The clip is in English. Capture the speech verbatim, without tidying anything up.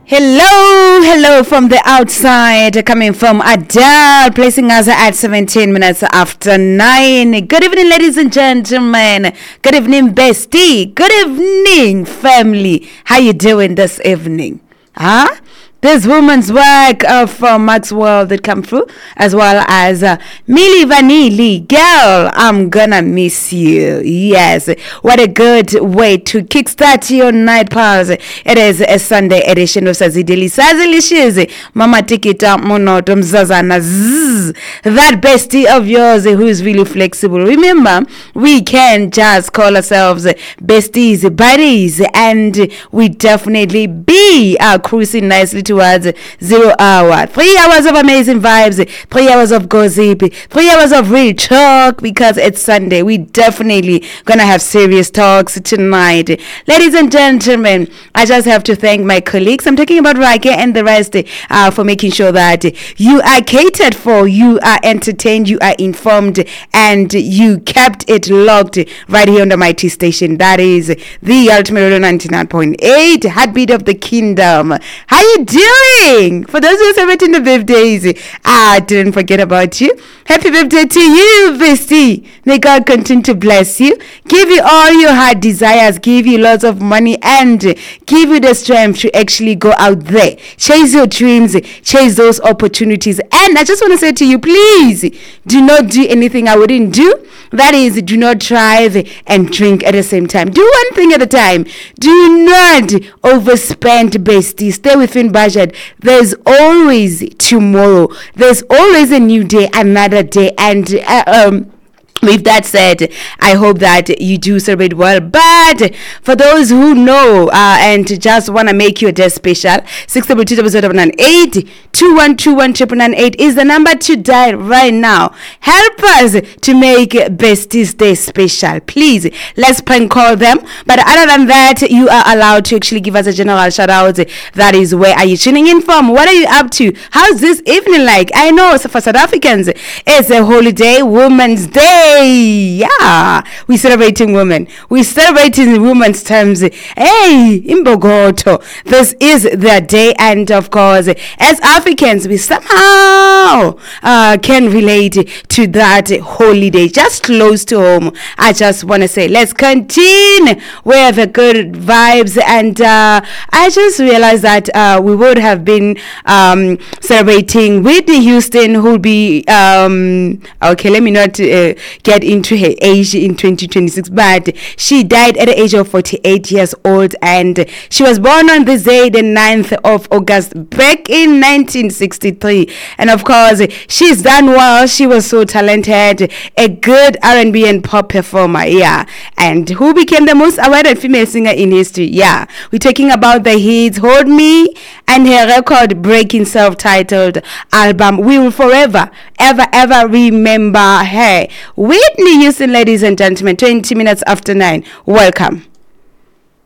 Hello, hello from the outside, coming from Adele, placing us at seventeen minutes after nine. Good evening, ladies and gentlemen. Good evening, bestie. Good evening, family. How you doing this evening? Huh? This woman's work uh, from Maxwell that come through, as well as uh, Milli Vanilli. Girl, I'm gonna miss you. Yes, what a good way to kickstart your night pause. It is a Sunday edition of Sazideli Sazilishizi. Mama Tikita Monoto Mzazana Zzz. That bestie of yours who is really flexible. Remember, we can just call ourselves besties, buddies, and we definitely be uh, cruising nicely towards zero hour. Three hours of amazing vibes, three hours of gossip, three hours of real talk, because it's Sunday. We definitely gonna have serious talks tonight. Ladies and gentlemen, I just have to thank my colleagues. I'm talking about Rake and the rest uh, for making sure that you are catered for, you are entertained, you are informed, and you kept it locked right here on the Mighty Station. That is the Ultimate Radio ninety-nine point eight, Heartbeat of the Kingdom. How you doing? For those who are celebrating the birthdays, I didn't forget about you. Happy birthday to you, bestie. May God continue to bless you, give you all your heart desires, give you lots of money, and give you the strength to actually go out there, chase your dreams, chase those opportunities. And I just want to say to you, please do not do anything I wouldn't do. That is, do not drive and drink at the same time. Do one thing at a time. Do not overspend, bestie. Stay within budget. There's always tomorrow. There's always a new day, another day, and uh, um. With that said, I hope that you do celebrate well. But for those who know uh, and just want to make your day special, six double two double zero double nine eight, two one two one triple nine eight is the number to dial right now. Help us to make Bestie's Day special. Please, let's prank call them. But other than that, you are allowed to actually give us a general shout out. That is, where are you tuning in from? What are you up to? How's this evening like? I know for South Africans, it's a holiday, Women's Day. Yeah, we're celebrating women. We're celebrating women's terms. Hey, Imbogoto. This is their day, and of course, as Africans, we somehow uh, can relate to that holiday just close to home. I just want to say, let's continue with the good vibes. And uh, I just realized that uh, we would have been um, celebrating Whitney Houston, who'll be um, okay. Let me not. Uh, get into her age in twenty twenty-six, but she died at the age of forty-eight years old, and she was born on this day, the ninth of August, back in nineteen sixty-three. And of course, she's done well. She was so talented, a good R and B and pop performer. Yeah, and who became the most awarded female singer in history? Yeah, we're talking about the hits Hold Me and her record-breaking self-titled album. We will forever, ever, ever remember her. Whitney Houston, ladies and gentlemen, twenty minutes after nine. Welcome.